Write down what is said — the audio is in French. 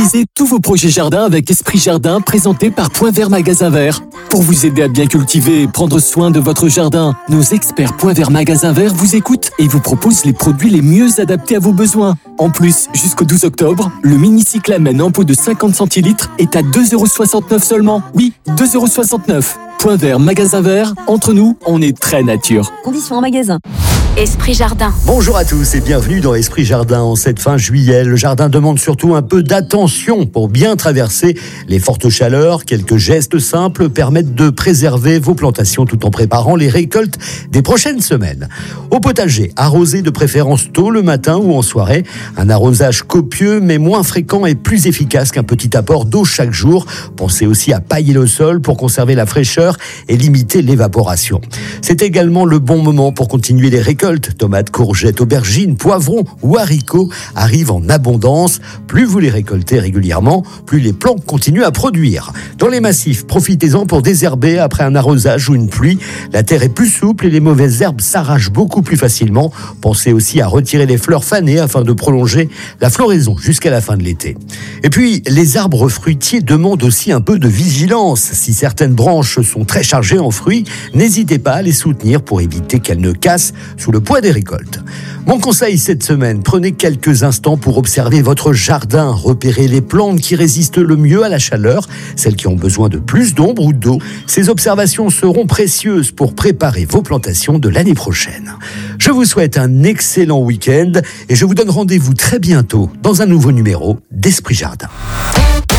Réalisez tous vos projets jardin avec Esprit Jardin, présenté par Point Vert Magasin Vert. Pour vous aider à bien cultiver et prendre soin de votre jardin, nos experts Point Vert Magasin Vert vous écoutent et vous proposent les produits les mieux adaptés à vos besoins. En plus, jusqu'au 12 octobre, le mini-cyclamen en pot de 50 centilitres est à 2,69€ seulement. Oui, 2,69€. Point Vert Magasin Vert, entre nous, on est très nature. Conditions en magasin. Esprit Jardin. Bonjour à tous et bienvenue dans Esprit Jardin en cette fin juillet. Le jardin demande surtout un peu d'attention pour bien traverser les fortes chaleurs. Quelques gestes simples permettent de préserver vos plantations tout en préparant les récoltes des prochaines semaines. Au potager, arroser de préférence tôt le matin ou en soirée. Un arrosage copieux mais moins fréquent est plus efficace qu'un petit apport d'eau chaque jour. Pensez aussi à pailler le sol pour conserver la fraîcheur et limiter l'évaporation. C'est également le bon moment pour continuer les récoltes. Tomates, courgettes, aubergines, poivrons ou haricots arrivent en abondance. Plus vous les récoltez régulièrement, plus les plants continuent à produire. Dans les massifs, profitez-en pour désherber après un arrosage ou une pluie. La terre est plus souple et les mauvaises herbes s'arrachent beaucoup plus facilement. Pensez aussi à retirer les fleurs fanées afin de prolonger la floraison jusqu'à la fin de l'été. Et puis, les arbres fruitiers demandent aussi un peu de vigilance. Si certaines branches sont très chargées en fruits, n'hésitez pas à les soutenir pour éviter qu'elles ne cassent sous le poids des récoltes. Mon conseil cette semaine, prenez quelques instants pour observer votre jardin, repérez les plantes qui résistent le mieux à la chaleur, celles qui ont besoin de plus d'ombre ou d'eau. Ces observations seront précieuses pour préparer vos plantations de l'année prochaine. Je vous souhaite un excellent week-end et je vous donne rendez-vous très bientôt dans un nouveau numéro d'Esprit Jardin.